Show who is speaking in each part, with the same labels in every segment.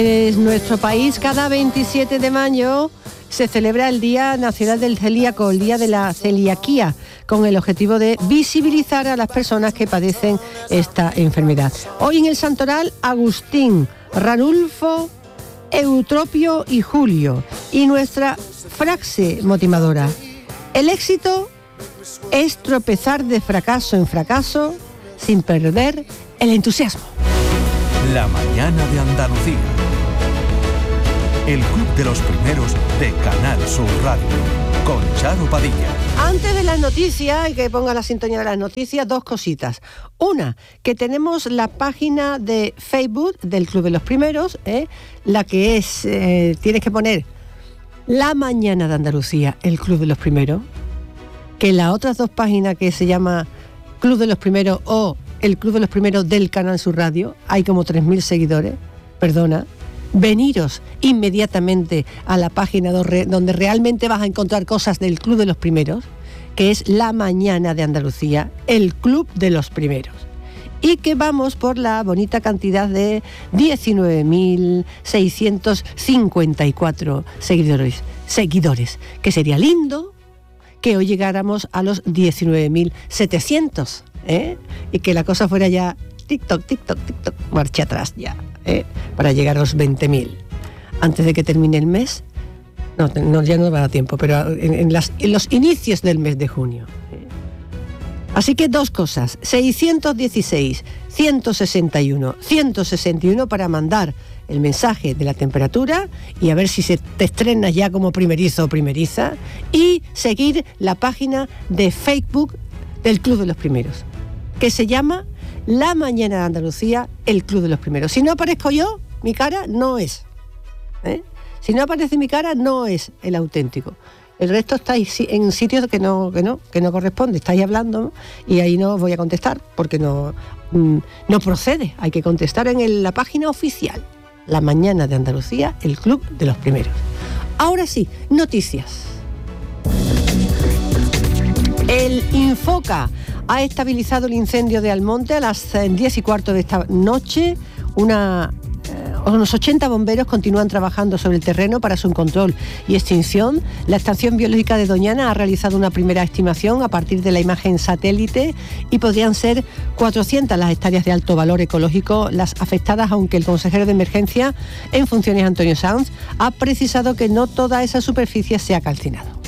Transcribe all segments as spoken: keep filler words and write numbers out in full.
Speaker 1: En nuestro país, cada veintisiete de mayo se celebra el Día Nacional del Celíaco, el Día de la Celiaquía, con el objetivo de visibilizar a las personas que padecen esta enfermedad. Hoy en el Santoral, Agustín, Ranulfo, Eutropio y Julio. Y nuestra frase motivadora: el éxito es tropezar de fracaso en fracaso sin perder el entusiasmo.
Speaker 2: La mañana de Andalucía. El Club de los Primeros de Canal Sur Radio, con Charo Padilla.
Speaker 1: Antes de las noticias, y que ponga la sintonía de las noticias, dos cositas. Una, que tenemos la página de Facebook del Club de los Primeros, ¿eh? la que es, eh, tienes que poner La Mañana de Andalucía, el Club de los Primeros, que las otras dos páginas que se llama Club de los Primeros o el Club de los Primeros del Canal Sur Radio, hay como tres mil seguidores, perdona. Veniros inmediatamente a la página donde realmente vas a encontrar cosas del Club de los Primeros, que es La Mañana de Andalucía, el Club de los Primeros. Y que vamos por la bonita cantidad de diecinueve mil seiscientos cincuenta y cuatro seguidores, seguidores, que sería lindo que hoy llegáramos a los diecinueve mil setecientos, ¿eh? Y que la cosa fuera ya TikTok, TikTok, TikTok, marcha atrás ya. ¿Eh? Para llegar a los veinte mil antes de que termine el mes. No, no ya no va a dar tiempo, pero en, en, las, en los inicios del mes de junio. ¿Eh? Así que dos cosas: seiscientos dieciséis, ciento sesenta y uno, ciento sesenta y uno para mandar el mensaje de la temperatura y a ver si se te estrenas ya como primerizo o primeriza, y seguir la página de Facebook del Club de los Primeros, que se llama La Mañana de Andalucía, el Club de los Primeros. Si no aparezco yo, mi cara no es. ¿eh? Si no aparece mi cara, no es el auténtico. El resto estáis en sitios que no, que no, que no corresponde. Estáis hablando y ahí no os voy a contestar porque no, no procede. Hay que contestar en el, la página oficial. La Mañana de Andalucía, el Club de los Primeros. Ahora sí, noticias. El Infoca ha estabilizado el incendio de Almonte a las diez y cuarto de esta noche. Una, eh, unos ochenta bomberos continúan trabajando sobre el terreno para su control y extinción. La Estación Biológica de Doñana ha realizado una primera estimación a partir de la imagen satélite y podrían ser cuatrocientas las hectáreas de alto valor ecológico las afectadas, aunque el consejero de Emergencia en funciones, Antonio Sanz, ha precisado que no toda esa superficie se ha calcinado.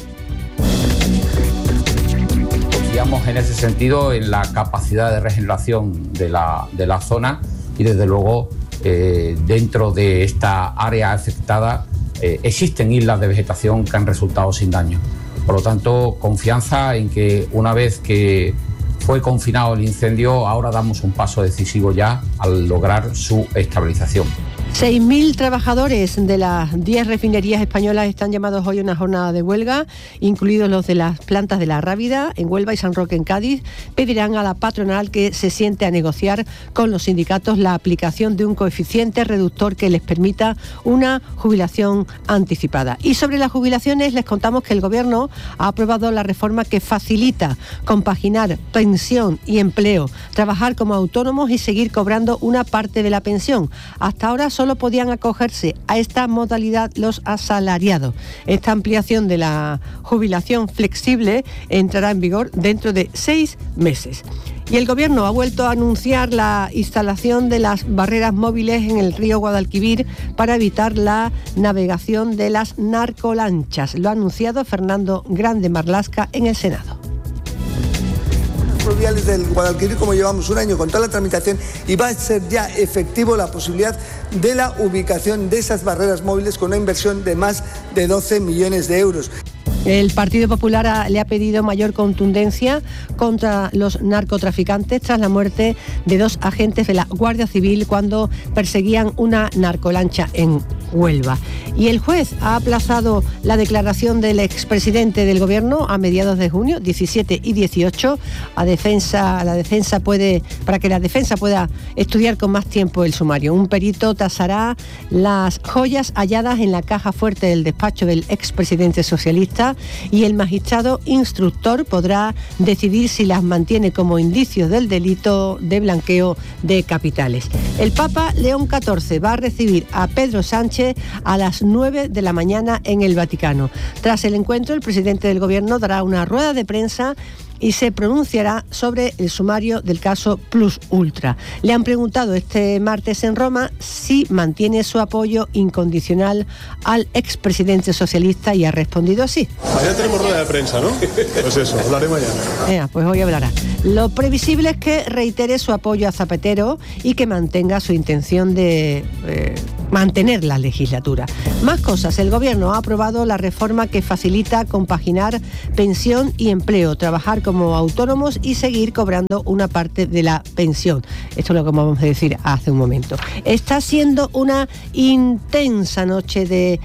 Speaker 3: En ese sentido, en la capacidad de regeneración de la, de la zona y desde luego eh, dentro de esta área afectada eh, existen islas de vegetación que han resultado sin daño. Por lo tanto, confianza en que una vez que fue confinado el incendio, ahora damos un paso decisivo ya al lograr su estabilización.
Speaker 1: seis mil trabajadores de las diez refinerías españolas están llamados hoy a una jornada de huelga, incluidos los de las plantas de La Rábida en Huelva y San Roque en Cádiz. Pedirán a la patronal que se siente a negociar con los sindicatos la aplicación de un coeficiente reductor que les permita una jubilación anticipada. Y sobre las jubilaciones les contamos que el Gobierno ha aprobado la reforma que facilita compaginar pensión y empleo, trabajar como autónomos y seguir cobrando una parte de la pensión. Hasta ahora solo Solo podían acogerse a esta modalidad los asalariados. Esta ampliación de la jubilación flexible entrará en vigor dentro de seis meses. Y el Gobierno ha vuelto a anunciar la instalación de las barreras móviles en el río Guadalquivir para evitar la navegación de las narcolanchas. Lo ha anunciado Fernando Grande Marlasca en el Senado.
Speaker 4: Fluviales del Guadalquivir, como llevamos un año con toda la tramitación, y va a ser ya efectivo la posibilidad de la ubicación de esas barreras móviles con una inversión de más de doce millones de euros.
Speaker 1: El Partido Popular ha, le ha pedido mayor contundencia contra los narcotraficantes tras la muerte de dos agentes de la Guardia Civil cuando perseguían una narcolancha en Huelva. Y el juez ha aplazado la declaración del expresidente del gobierno a mediados de junio, diecisiete y dieciocho, a defensa, a la defensa puede, para que la defensa pueda estudiar con más tiempo el sumario. Un perito tasará las joyas halladas en la caja fuerte del despacho del expresidente socialista y el magistrado instructor podrá decidir si las mantiene como indicios del delito de blanqueo de capitales. El Papa León catorce va a recibir a Pedro Sánchez a las nueve de la mañana en el Vaticano. Tras el encuentro, el presidente del gobierno dará una rueda de prensa y se pronunciará sobre el sumario del caso Plus Ultra. Le han preguntado este martes en Roma si mantiene su apoyo incondicional al expresidente socialista y ha respondido así.
Speaker 5: Mañana tenemos rueda de prensa, ¿no? Pues eso, hablaré mañana.
Speaker 1: Eh, pues hoy hablará. Lo previsible es que reitere su apoyo a Zapatero y que mantenga su intención de eh, mantener la legislatura. Más cosas. El gobierno ha aprobado la reforma que facilita compaginar pensión y empleo, trabajar como autónomos y seguir cobrando una parte de la pensión. Esto es lo que vamos a decir hace un momento. Está siendo una intensa noche de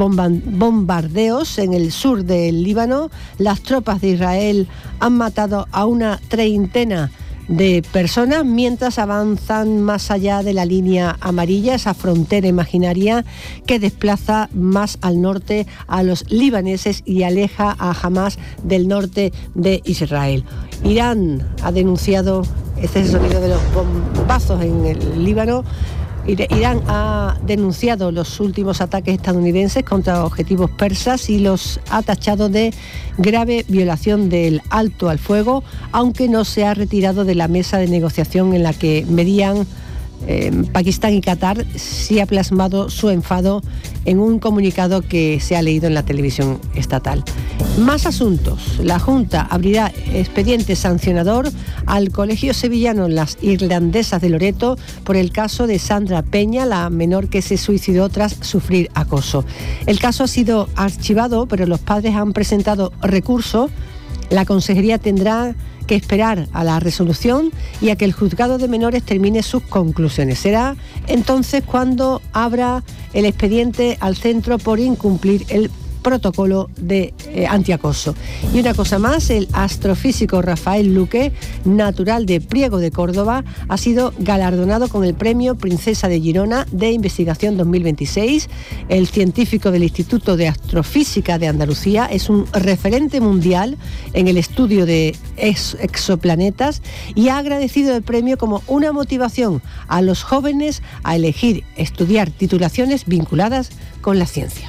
Speaker 1: bombardeos en el sur del Líbano. Las tropas de Israel han matado a una treintena de personas mientras avanzan más allá de la línea amarilla, esa frontera imaginaria que desplaza más al norte a los libaneses y aleja a Hamás del norte de Israel. Irán ha denunciado, este es el sonido de los bombazos en el Líbano. Irán ha denunciado los últimos ataques estadounidenses contra objetivos persas y los ha tachado de grave violación del alto al fuego, aunque no se ha retirado de la mesa de negociación en la que medían eh, Pakistán y Qatar. Sí ha plasmado su enfado en un comunicado que se ha leído en la televisión estatal. Más asuntos. La Junta abrirá expediente sancionador al Colegio Sevillano Las Irlandesas de Loreto por el caso de Sandra Peña, la menor que se suicidó tras sufrir acoso. El caso ha sido archivado, pero los padres han presentado recurso. La consejería tendrá que esperar a la resolución y a que el juzgado de menores termine sus conclusiones. Será entonces cuando abra el expediente al centro por incumplir el protocolo de eh, antiacoso. Y una cosa más, el astrofísico Rafael Luque, natural de Priego de Córdoba, ha sido galardonado con el premio Princesa de Girona de Investigación dos mil veintiséis. El científico del Instituto de Astrofísica de Andalucía es un referente mundial en el estudio de ex- exoplanetas y ha agradecido el premio como una motivación a los jóvenes a elegir estudiar titulaciones vinculadas con la ciencia.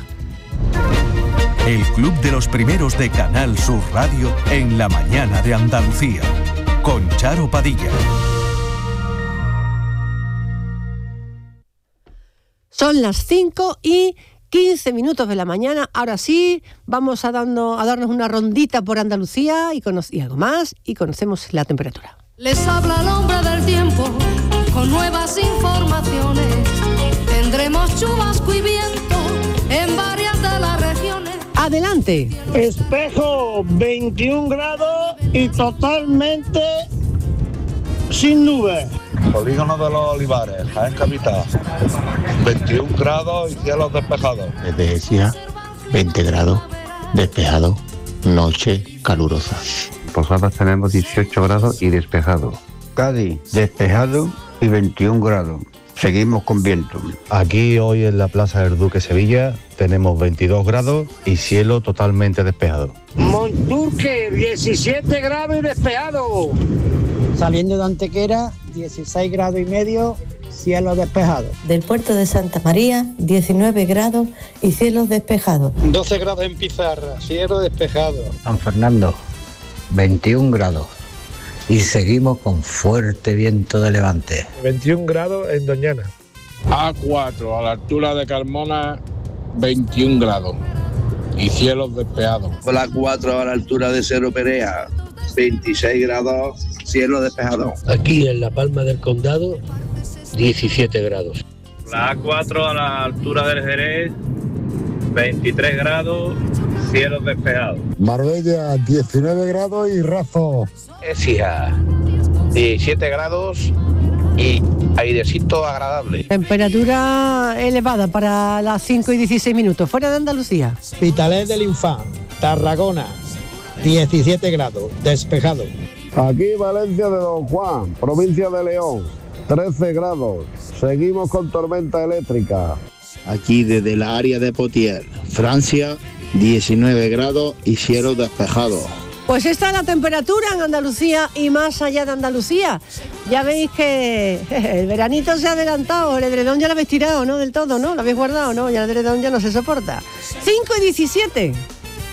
Speaker 2: El Club de los Primeros de Canal Sur Radio en la mañana de Andalucía, con Charo Padilla.
Speaker 1: Son las cinco y quince minutos de la mañana. Ahora sí, vamos a, darnos, a darnos una rondita por Andalucía y, cono- y algo más, y conocemos la temperatura.
Speaker 6: Les habla el hombre del tiempo con nuevas informaciones. Tendremos chubasco y viento en varias de las regiones.
Speaker 1: Adelante.
Speaker 7: Espejo, veintiún grados y totalmente sin nubes.
Speaker 8: Polígono de los Olivares, Jaén Capital, veintiún grados y cielos despejados.
Speaker 9: Desde Écija, veinte grados, despejado, noche calurosa.
Speaker 10: Posadas tenemos dieciocho grados y despejado.
Speaker 11: Cádiz, despejado y veintiún grados. Seguimos con viento.
Speaker 12: Aquí hoy en la Plaza del Duque Sevilla tenemos veintidós grados y cielo totalmente despejado.
Speaker 7: Monturque, diecisiete grados y despejado.
Speaker 13: Saliendo de Antequera, dieciséis grados y medio, cielo despejado.
Speaker 14: Del puerto de Santa María, diecinueve grados y cielos despejados.
Speaker 15: doce grados en Pizarra, cielo despejado.
Speaker 16: San Fernando, veintiún grados. Y seguimos con fuerte viento de levante.
Speaker 17: veintiún grados en Doñana.
Speaker 18: A cuatro, a la altura de Carmona, veintiún grados. Y cielos despejados.
Speaker 19: A cuatro, a la altura de Cerro Perea, veintiséis grados, cielo despejado.
Speaker 20: Aquí en La Palma del Condado, diecisiete grados.
Speaker 21: La A cuatro, a la altura del Jerez, veintitrés grados, cielos despejados.
Speaker 22: Marbella, diecinueve grados y Razo.
Speaker 23: Écija, diecisiete grados
Speaker 8: y airecito agradable.
Speaker 1: Temperatura elevada para las cinco y dieciséis minutos, fuera de Andalucía.
Speaker 13: Hospitalet del Infant, Tarragona, diecisiete grados, despejado.
Speaker 3: Aquí Valencia de Don Juan, provincia de León, trece grados. Seguimos con tormenta eléctrica.
Speaker 22: Aquí desde la área de Poitiers, Francia, diecinueve grados y cielo despejado.
Speaker 1: Pues esta es la temperatura en Andalucía y más allá de Andalucía. Ya veis que el veranito se ha adelantado, el edredón ya lo habéis tirado, ¿no? Del todo, ¿no? Lo habéis guardado, ¿no? Ya el edredón ya no se soporta. cinco y diecisiete.